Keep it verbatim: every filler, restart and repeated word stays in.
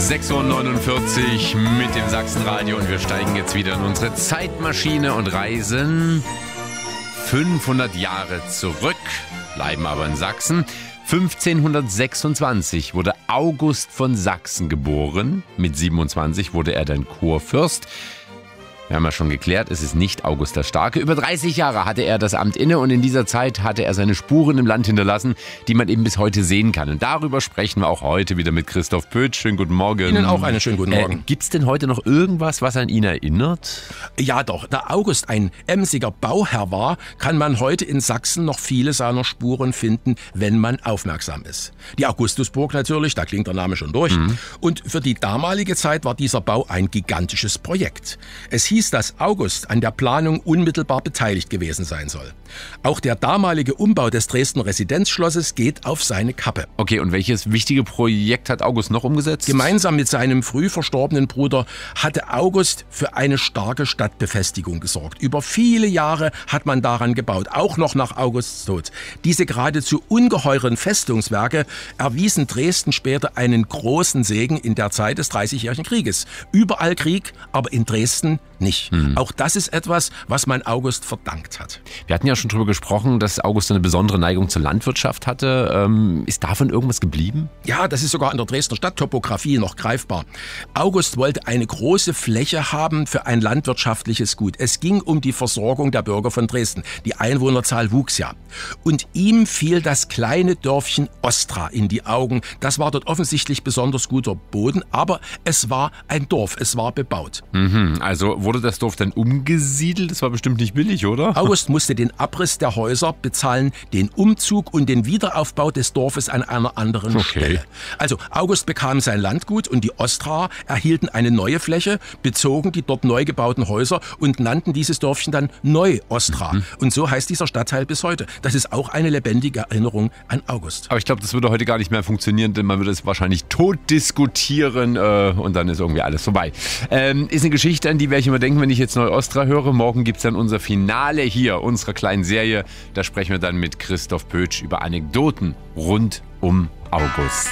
sechs Uhr neunundvierzig mit dem Sachsenradio und wir steigen jetzt wieder in unsere Zeitmaschine und reisen fünfhundert Jahre zurück, bleiben aber in Sachsen. fünfzehnhundertsechsundzwanzig wurde August von Sachsen geboren. Mit siebenundzwanzig wurde er dann Kurfürst. Wir haben ja schon geklärt, es ist nicht August der Starke. Über dreißig Jahre hatte er das Amt inne und in dieser Zeit hatte er seine Spuren im Land hinterlassen, die man eben bis heute sehen kann. Und darüber sprechen wir auch heute wieder mit Christoph Pötsch. Schönen guten Morgen. Ihnen auch einen schönen guten Morgen. Äh, Gibt es denn heute noch irgendwas, was an ihn erinnert? Ja doch, da August ein emsiger Bauherr war, kann man heute in Sachsen noch viele seiner Spuren finden, wenn man aufmerksam ist. Die Augustusburg natürlich, da klingt der Name schon durch. Mhm. Und für die damalige Zeit war dieser Bau ein gigantisches Projekt. Es hieß, dass August an der Planung unmittelbar beteiligt gewesen sein soll. Auch der damalige Umbau des Dresdner Residenzschlosses geht auf seine Kappe. Okay, und welches wichtige Projekt hat August noch umgesetzt? Gemeinsam mit seinem früh verstorbenen Bruder hatte August für eine starke Stadtbefestigung gesorgt. Über viele Jahre hat man daran gebaut, auch noch nach Augusts Tod. Diese geradezu ungeheuren Festungswerke erwiesen Dresden später einen großen Segen in der Zeit des Dreißigjährigen Krieges. Überall Krieg, aber in Dresden nicht. Hm. Auch das ist etwas, was man August verdankt hat. Wir hatten ja schon darüber gesprochen, dass August eine besondere Neigung zur Landwirtschaft hatte. Ähm, ist davon irgendwas geblieben? Ja, das ist sogar in der Dresdner Stadttopographie noch greifbar. August wollte eine große Fläche haben für ein landwirtschaftliches Gut. Es ging um die Versorgung der Bürger von Dresden. Die Einwohnerzahl wuchs ja. Und ihm fiel das kleine Dörfchen Ostra in die Augen. Das war dort offensichtlich besonders guter Boden, aber es war ein Dorf, es war bebaut. Mhm, also wurde das Dorf dann umgesiedelt? Das war bestimmt nicht billig, oder? August musste den Abriss der Häuser bezahlen, den Umzug und den Wiederaufbau des Dorfes an einer anderen okay. Stelle. Also August bekam sein Landgut und die Ostraer erhielten eine neue Fläche, bezogen die dort neu gebauten Häuser und nannten dieses Dörfchen dann Neu-Ostra. Mhm. Und so heißt dieser Stadtteil bis heute. Das ist auch eine lebendige Erinnerung an August. Aber ich glaube, das würde heute gar nicht mehr funktionieren, denn man würde es wahrscheinlich tot diskutieren äh, und dann ist irgendwie alles vorbei. Ähm, ist eine Geschichte, an die werde ich immer denken, wenn ich jetzt Neu-Ostra höre. Morgen gibt es dann unser Finale hier, unserer kleinen Serie. Da sprechen wir dann mit Christoph Pötsch über Anekdoten rund um August.